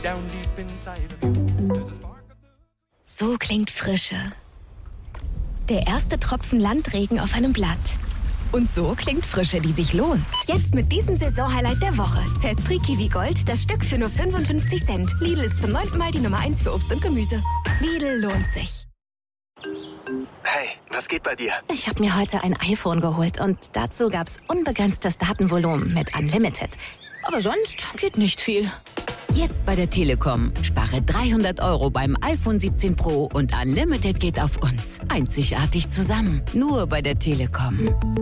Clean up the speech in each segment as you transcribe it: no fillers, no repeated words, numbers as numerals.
down deep inside of you. There's a spark of the... So klingt Frische. Der erste Tropfen Landregen auf einem Blatt. Und so klingt Frische, die sich lohnt. Jetzt mit diesem Saisonhighlight der Woche. Cespri Kiwi Gold, das Stück für nur 55 Cent. Lidl ist zum 9. Mal die Nummer 1 für Obst und Gemüse. Lidl lohnt sich. Hey, was geht bei dir? Ich habe mir heute ein iPhone geholt und dazu gab's unbegrenztes Datenvolumen mit Unlimited. Aber sonst geht nicht viel. Jetzt bei der Telekom. Spare 300 € beim iPhone 17 Pro und Unlimited geht auf uns. Einzigartig zusammen. Nur bei der Telekom.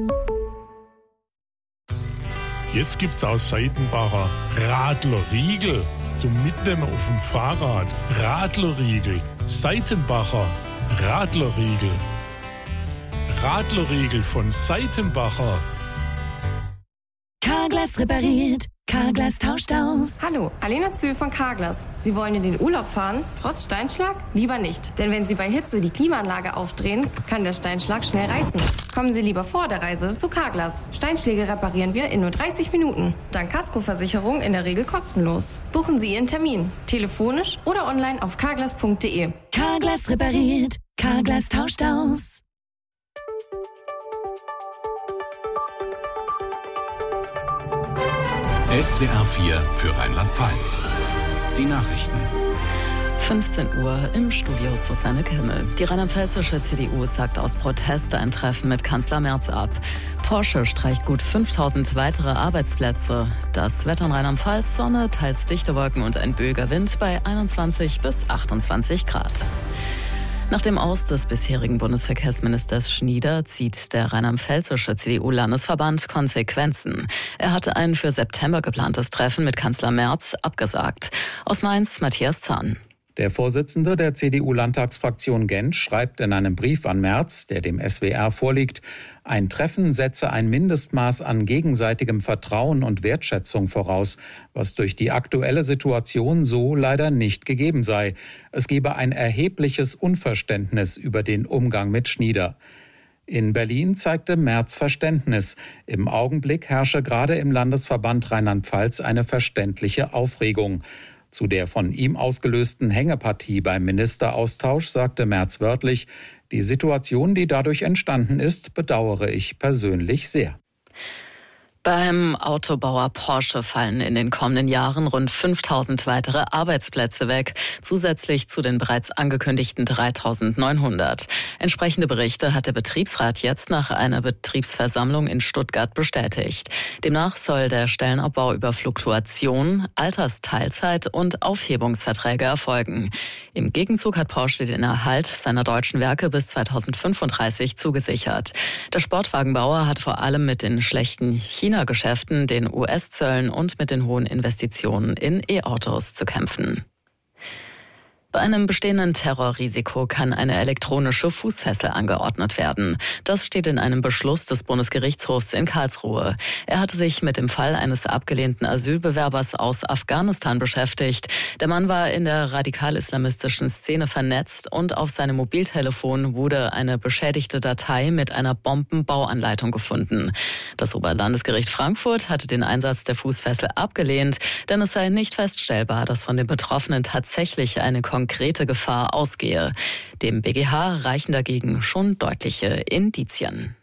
Jetzt gibt's aus Seitenbacher Radlerriegel zum Mitnehmen auf dem Fahrrad. Radlerriegel. Seitenbacher Radlerriegel. Radlerriegel von Seitenbacher. Carglass repariert. Carglass tauscht aus. Hallo, Alena Zühl von Carglass. Sie wollen in den Urlaub fahren, trotz Steinschlag? Lieber nicht. Denn wenn Sie bei Hitze die Klimaanlage aufdrehen, kann der Steinschlag schnell reißen. Kommen Sie lieber vor der Reise zu Carglass. Steinschläge reparieren wir in nur 30 Minuten. Dank Kaskoversicherung in der Regel kostenlos. Buchen Sie Ihren Termin. Telefonisch oder online auf carglass.de. Carglass repariert. Carglass tauscht aus. SWR 4 für Rheinland-Pfalz. Die Nachrichten. 15 Uhr im Studio Susanne Kimmel. Die rheinland-pfälzische CDU sagt aus Protest ein Treffen mit Kanzler Merz ab. Porsche streicht gut 5000 weitere Arbeitsplätze. Das Wetter in Rheinland-Pfalz: Sonne, teils dichte Wolken und ein böiger Wind bei 21 bis 28 Grad. Nach dem Aus des bisherigen Bundesverkehrsministers Schnieder zieht der rheinland-pfälzische CDU-Landesverband Konsequenzen. Er hatte ein für September geplantes Treffen mit Kanzler Merz abgesagt. Aus Mainz Matthias Zahn. Der Vorsitzende der CDU-Landtagsfraktion Gent schreibt in einem Brief an Merz, der dem SWR vorliegt, ein Treffen setze ein Mindestmaß an gegenseitigem Vertrauen und Wertschätzung voraus, was durch die aktuelle Situation so leider nicht gegeben sei. Es gebe ein erhebliches Unverständnis über den Umgang mit Schnieder. In Berlin zeigte Merz Verständnis. Im Augenblick herrsche gerade im Landesverband Rheinland-Pfalz eine verständliche Aufregung. Zu der von ihm ausgelösten Hängepartie beim Ministeraustausch sagte Merz wörtlich: Die Situation, die dadurch entstanden ist, bedauere ich persönlich sehr. Beim Autobauer Porsche fallen in den kommenden Jahren rund 5000 weitere Arbeitsplätze weg, zusätzlich zu den bereits angekündigten 3900. Entsprechende Berichte hat der Betriebsrat jetzt nach einer Betriebsversammlung in Stuttgart bestätigt. Demnach soll der Stellenabbau über Fluktuation, Altersteilzeit und Aufhebungsverträge erfolgen. Im Gegenzug hat Porsche den Erhalt seiner deutschen Werke bis 2035 zugesichert. Der Sportwagenbauer hat vor allem mit den schlechten China-Geschäften, den US-Zöllen und mit den hohen Investitionen in E-Autos zu kämpfen. Bei einem bestehenden Terrorrisiko kann eine elektronische Fußfessel angeordnet werden. Das steht in einem Beschluss des Bundesgerichtshofs in Karlsruhe. Er hatte sich mit dem Fall eines abgelehnten Asylbewerbers aus Afghanistan beschäftigt. Der Mann war in der radikal-islamistischen Szene vernetzt und auf seinem Mobiltelefon wurde eine beschädigte Datei mit einer Bombenbauanleitung gefunden. Das Oberlandesgericht Frankfurt hatte den Einsatz der Fußfessel abgelehnt, denn es sei nicht feststellbar, dass von den Betroffenen tatsächlich eine konkrete Gefahr ausgehe. Dem BGH reichen dagegen schon deutliche Indizien.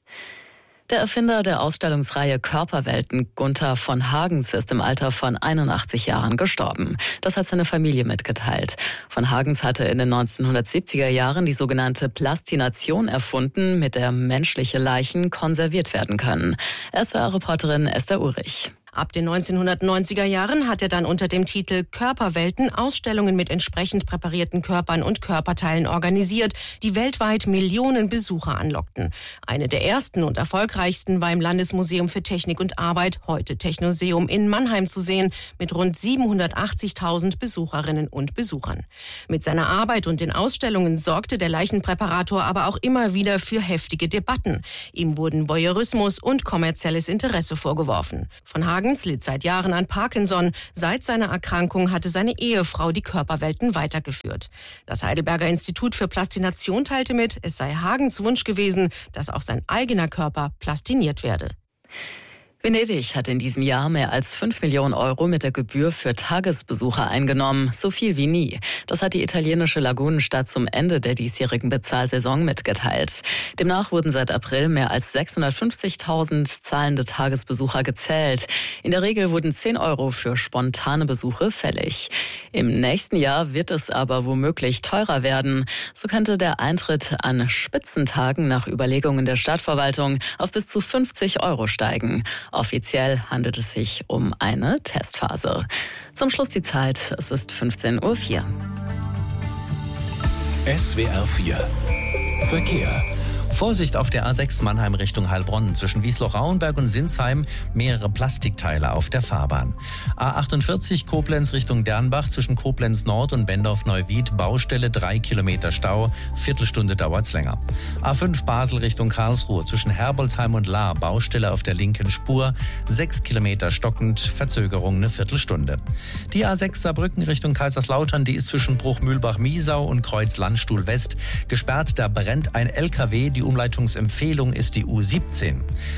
Der Erfinder der Ausstellungsreihe Körperwelten, Gunther von Hagens, ist im Alter von 81 Jahren gestorben. Das hat seine Familie mitgeteilt. Von Hagens hatte in den 1970er Jahren die sogenannte Plastination erfunden, mit der menschliche Leichen konserviert werden können. SWR-Reporterin Esther Ulrich. Ab den 1990er Jahren hat er dann unter dem Titel Körperwelten Ausstellungen mit entsprechend präparierten Körpern und Körperteilen organisiert, die weltweit Millionen Besucher anlockten. Eine der ersten und erfolgreichsten war im Landesmuseum für Technik und Arbeit, heute Technoseum, in Mannheim zu sehen, mit rund 780.000 Besucherinnen und Besuchern. Mit seiner Arbeit und den Ausstellungen sorgte der Leichenpräparator aber auch immer wieder für heftige Debatten. Ihm wurden Voyeurismus und kommerzielles Interesse vorgeworfen. Von Hagens litt seit Jahren an Parkinson. Seit seiner Erkrankung hatte seine Ehefrau die Körperwelten weitergeführt. Das Heidelberger Institut für Plastination teilte mit, es sei Hagens Wunsch gewesen, dass auch sein eigener Körper plastiniert werde. Venedig hat in diesem Jahr mehr als 5 Millionen Euro mit der Gebühr für Tagesbesucher eingenommen. So viel wie nie. Das hat die italienische Lagunenstadt zum Ende der diesjährigen Bezahlsaison mitgeteilt. Demnach wurden seit April mehr als 650.000 zahlende Tagesbesucher gezählt. In der Regel wurden 10 Euro für spontane Besuche fällig. Im nächsten Jahr wird es aber womöglich teurer werden. So könnte der Eintritt an Spitzentagen nach Überlegungen der Stadtverwaltung auf bis zu 50 Euro steigen. Offiziell handelt es sich um eine Testphase. Zum Schluss die Zeit, es ist 15:04 Uhr. SWR 4 Verkehr. Vorsicht auf der A6 Mannheim Richtung Heilbronn. Zwischen Wiesloch-Rauenberg und Sinsheim mehrere Plastikteile auf der Fahrbahn. A48 Koblenz Richtung Dernbach zwischen Koblenz Nord und Bendorf-Neuwied. Baustelle 3 Kilometer Stau. Viertelstunde dauert's länger. A5 Basel Richtung Karlsruhe zwischen Herbolzheim und Lahr. Baustelle auf der linken Spur. 6 Kilometer stockend. Verzögerung eine Viertelstunde. Die A6 Saarbrücken Richtung Kaiserslautern. Die ist zwischen Bruchmühlbach-Miesau und Kreuz-Landstuhl West gesperrt. Da brennt ein LKW. Die Umleitungsempfehlung ist die U17.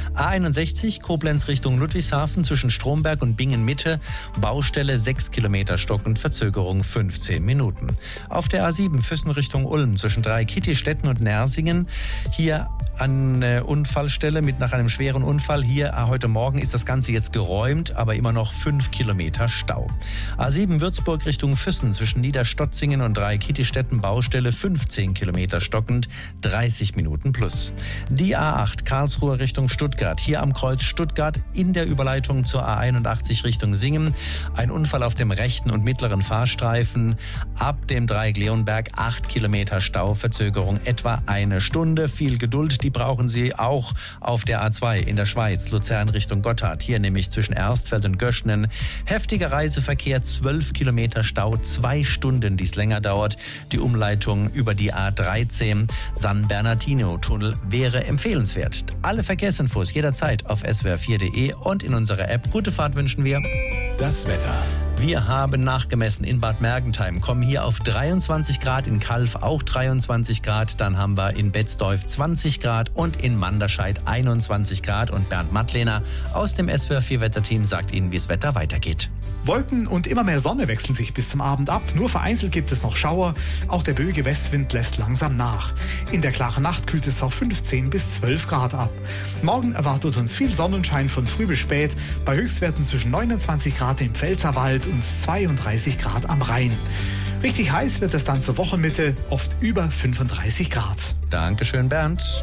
A61 Koblenz Richtung Ludwigshafen zwischen Stromberg und Bingen-Mitte. Baustelle 6 Kilometer stockend, Verzögerung 15 Minuten. Auf der A7 Füssen Richtung Ulm zwischen Dreikittistetten und Nersingen. Hier an Unfallstelle nach einem schweren Unfall. Hier heute Morgen ist das Ganze jetzt geräumt, aber immer noch 5 Kilometer Stau. A7 Würzburg Richtung Füssen zwischen Niederstotzingen und Dreikittistetten. Baustelle 15 Kilometer stockend, 30 Minuten plus. Die A8 Karlsruhe Richtung Stuttgart. Hier am Kreuz Stuttgart in der Überleitung zur A81 Richtung Singen. Ein Unfall auf dem rechten und mittleren Fahrstreifen. Ab dem Dreieck Leonberg 8 Kilometer Stau, Verzögerung etwa eine Stunde. Viel Geduld, die brauchen Sie auch auf der A2 in der Schweiz. Luzern Richtung Gotthard. Hier nämlich zwischen Erstfeld und Göschnen. Heftiger Reiseverkehr, 12 Kilometer Stau, 2 Stunden, die es länger dauert. Die Umleitung über die A13 San Bernardino-Tunnel wäre empfehlenswert. Alle Verkehrsinfos jederzeit auf swr4.de und in unserer App. Gute Fahrt wünschen wir. Das Wetter. Wir haben nachgemessen in Bad Mergentheim, kommen hier auf 23 Grad, in Calw auch 23 Grad, dann haben wir in Betzdorf 20 Grad und in Manderscheid 21 Grad. Und Bernd Mattlehner aus dem SWR4-Wetterteam sagt Ihnen, wie das Wetter weitergeht. Wolken und immer mehr Sonne wechseln sich bis zum Abend ab. Nur vereinzelt gibt es noch Schauer. Auch der böige Westwind lässt langsam nach. In der klaren Nacht kühlt es auf 15 bis 12 Grad ab. Morgen erwartet uns viel Sonnenschein von früh bis spät. Bei Höchstwerten zwischen 29 Grad im Pfälzerwald und 32 Grad am Rhein. Richtig heiß wird es dann zur Wochenmitte, oft über 35 Grad. Dankeschön, Bernd.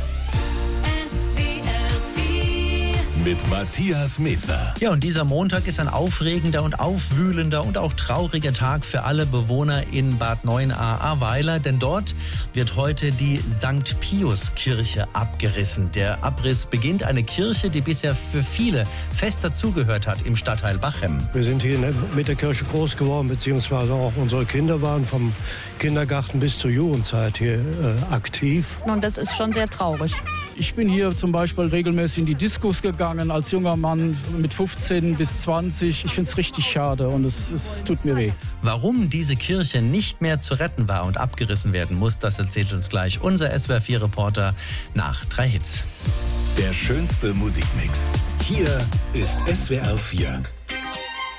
Mit Matthias Medler. Ja, und dieser Montag ist ein aufregender und aufwühlender und auch trauriger Tag für alle Bewohner in Bad Neuenahr-Ahrweiler, denn dort wird heute die St. Pius-Kirche abgerissen. Der Abriss beginnt, eine Kirche, die bisher für viele fest dazugehört hat im Stadtteil Bachem. Wir sind hier mit der Kirche groß geworden, beziehungsweise auch unsere Kinder waren vom Kindergarten bis zur Jugendzeit hier aktiv. Und das ist schon sehr traurig. Ich bin hier zum Beispiel regelmäßig in die Diskos gegangen als junger Mann mit 15 bis 20. Ich finde es richtig schade und es tut mir weh. Warum diese Kirche nicht mehr zu retten war und abgerissen werden muss, das erzählt uns gleich unser SWR4-Reporter nach 3 Hits. Der schönste Musikmix. Hier ist SWR4